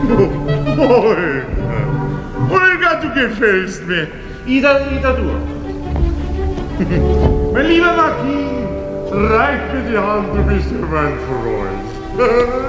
Olga, du gefällst mir. Ida, du. Mein lieber Marquis, reich mir die Hand, du bist ja mein Freund.